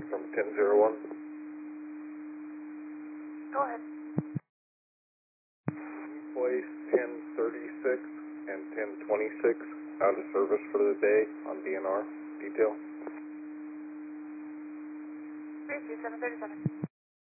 from 1001. Go ahead. Place 1036 and 1026 out of service for the day on DNR. Detail. 32737.